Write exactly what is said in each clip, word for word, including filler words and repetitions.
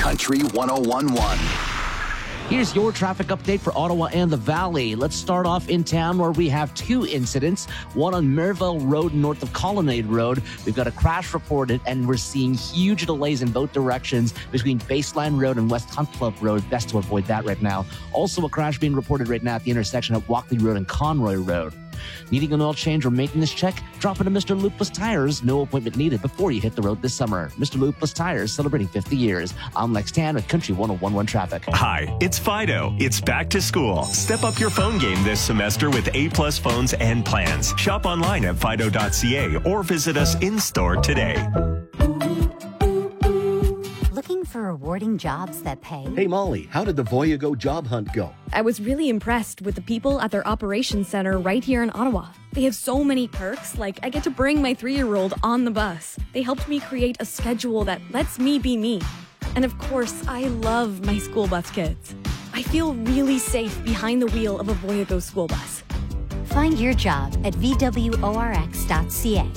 Country one oh one point one. Here's your traffic update for Ottawa and the Valley. Let's start off in town where we have two incidents. One on Merville Road north of Colonnade Road. We've got a crash reported and we're seeing huge delays in both directions between Baseline Road and West Hunt Club Road. Best to avoid that right now. Also a crash being reported right now at the intersection of Walkley Road and Conroy Road. Needing an oil change or maintenance check? Drop into Mister Loopless Tires. No appointment needed before you hit the road this summer. Mister Loopless Tires, celebrating fifty years. I'm Lex Tan with Country one oh one point one Traffic. Hi, it's Fido. It's back to school. Step up your phone game this semester with A-plus phones and plans. Shop online at fido dot c a or visit us in-store today. Looking for rewarding jobs that pay? Hey, Molly, how did the Voyago job hunt go? I was really impressed with the people at their operations center right here in Ottawa. They have so many perks, like I get to bring my three-year-old on the bus. They helped me create a schedule that lets me be me. And of course, I love my school bus kids. I feel really safe behind the wheel of a Voyago school bus. Find your job at v w o r x dot c a.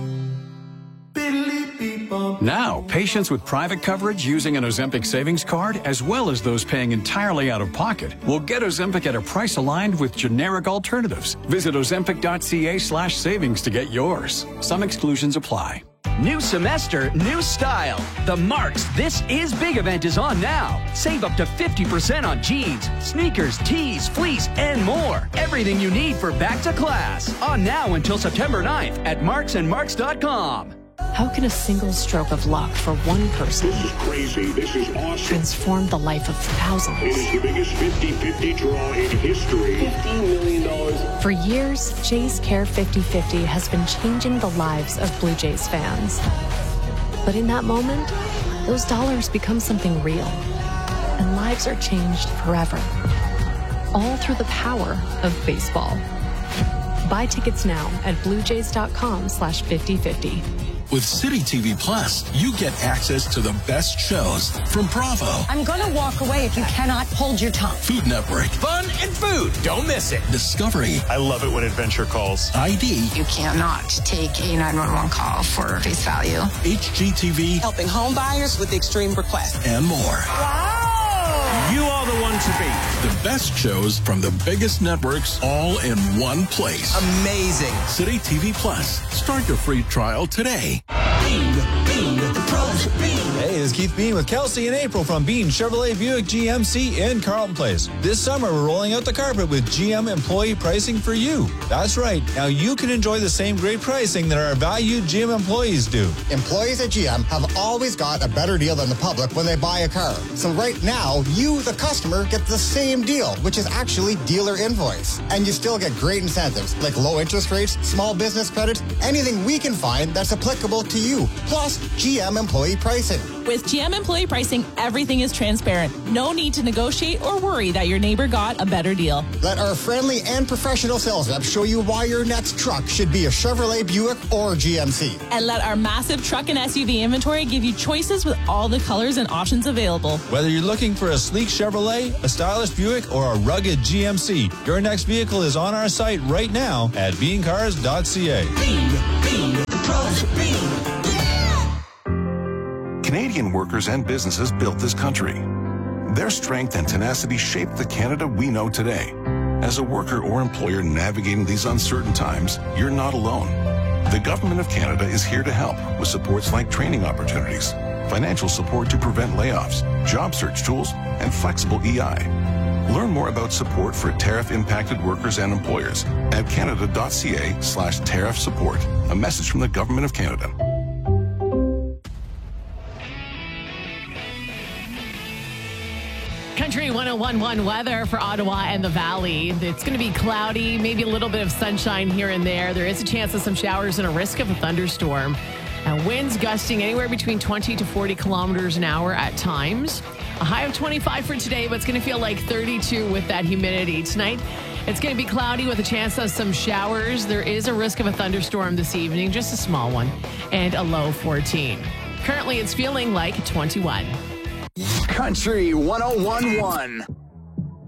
Now, patients with private coverage using an Ozempic savings card, as well as those paying entirely out of pocket, will get Ozempic at a price aligned with generic alternatives. Visit ozempic dot c a slash savings to get yours. Some exclusions apply. New semester, new style. The Marks This Is Big event is on now. Save up to fifty percent on jeans, sneakers, tees, fleece, and more. Everything you need for back to class. On now until September ninth at marks and marks dot com. How can a single stroke of luck for one person This is crazy. This is awesome. transform the life of thousands? It is the biggest fifty fifty draw in history. fifteen million dollars. For years, Jays Care fifty fifty has been changing the lives of Blue Jays fans. But in that moment, those dollars become something real, and lives are changed forever. All through the power of baseball. Buy tickets now at blue jays dot com slash fifty fifty. With City T V Plus, you get access to the best shows from Bravo. I'm going to walk away if you cannot hold your tongue. Food Network. Fun and food. Don't miss it. Discovery. I love it when Adventure calls. I D. You cannot take a nine one one call for face value. H G T V. Helping home buyers with extreme requests. And more. Wow. You are the one to beat. The best shows from the biggest networks all in one place. Amazing. City T V Plus. Start your free trial today. Bean, Bean, the pros, Bean. Hey, this is Keith Bean with Kelsey and April from Bean Chevrolet Buick G M C in Carlton Place. This summer, we're rolling out the carpet with G M employee pricing for you. That's right. Now you can enjoy the same great pricing that our valued G M employees do. Employees at G M have always got a better deal than the public when they buy a car. So right now, you, the customer, get the same deal, which is actually dealer invoice. And you still get great incentives like low interest rates, small business credit, anything we can find that's applicable to you. Plus, G M employee pricing. With G M employee pricing, everything is transparent. No need to negotiate or worry that your neighbor got a better deal. Let our friendly and professional sales reps show you why your next truck should be a Chevrolet Buick or G M C. And let our massive truck and S U V inventory give you choices with all the colors and options available. Whether you're looking for a sleek Chevrolet, a stylish Buick, or a rugged G M C, your next vehicle is on our site right now at bean cars dot c a. Bean, Bean, the pros, Bean. Canadian workers and businesses built this country. Their strength and tenacity shaped the Canada we know today. As a worker or employer navigating these uncertain times, you're not alone. The Government of Canada is here to help with supports like training opportunities, financial support to prevent layoffs, job search tools, and flexible E I. Learn more about support for tariff-impacted workers and employers at canada dot c a slash tariff support. A message from the Government of Canada. Country one oh one point one weather for Ottawa and the Valley. It's going to be cloudy, maybe a little bit of sunshine here and there. There is a chance of some showers and a risk of a thunderstorm. And winds gusting anywhere between twenty to forty kilometers an hour at times. A high of twenty-five for today, but it's going to feel like thirty-two with that humidity. Tonight, it's going to be cloudy with a chance of some showers. There is a risk of a thunderstorm this evening, just a small one, and a low fourteen. Currently, it's feeling like twenty-one. Country one oh one point one.